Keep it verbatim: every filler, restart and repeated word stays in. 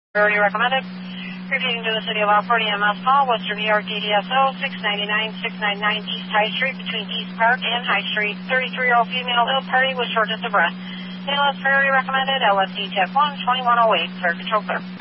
Priority recommended. Repeating to the City of Lockport, E M S call, Western New York, D D S O, six ninety-nine, six ninety-nine East High Street, between East Park and High Street. thirty-three-year-old female, ill party with shortness of breath. A L S priority recommended, L S D Tech one, twenty-one oh eight, clear control clear.